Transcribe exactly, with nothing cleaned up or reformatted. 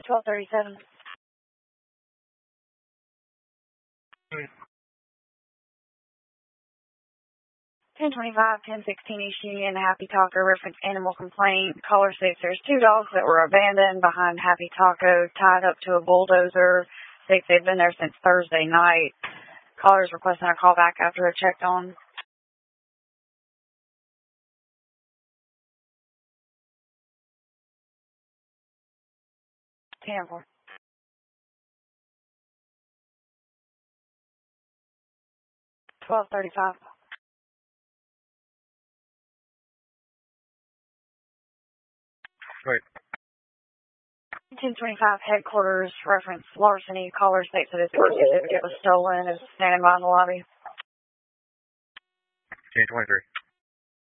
twelve thirty-seven. ten twenty-five, ten sixteen East Union, Happy Taco, reference animal complaint. Caller states there's two dogs that were abandoned behind Happy Taco, tied up to a bulldozer. States they've been there since Thursday night. Caller's requesting a call back after they're checked on. ten four. twelve thirty-five. Wait. ten twenty-five headquarters, reference larceny. Caller states that his birth certificate was stolen. Is standing by in the lobby. ten twenty-three.